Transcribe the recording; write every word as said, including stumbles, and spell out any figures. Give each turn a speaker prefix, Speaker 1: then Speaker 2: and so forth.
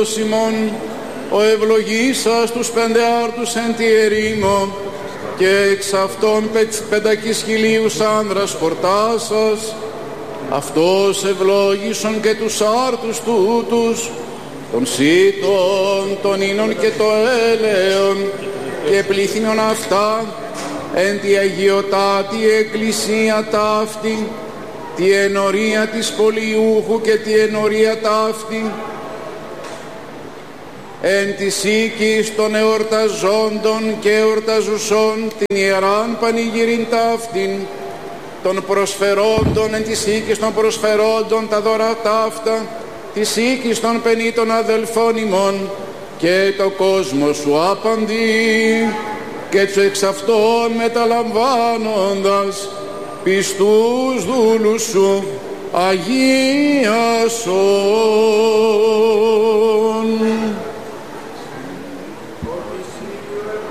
Speaker 1: Χριστός ημών, ο ευλογήσας τους πεντεάρτους εν τη ερήμο, και εξ αυτών πεντακής χιλίους άνδρας χορτάσας, αυτός ευλόγησον και τους άρτους τούτους, των σύτων, των ίνων και το έλεον, και πληθύνων αυτά εν τη αγιωτάτη εκκλησία ταύτη, τη ενορία της πολιούχου και τη ενορία ταύτη, εν της οίκης των εορταζόντων και εορταζουσών την ιεράν πανηγυρήν ταύτην, των προσφερόντων εν της οίκης των προσφερόντων τα δώρα ταύτα, της οίκης των πενήτων αδελφών ημών, και το κόσμο σου άπαντη, και τους εξ αυτών μεταλαμβάνοντας πιστούς δούλους σου αγίασον.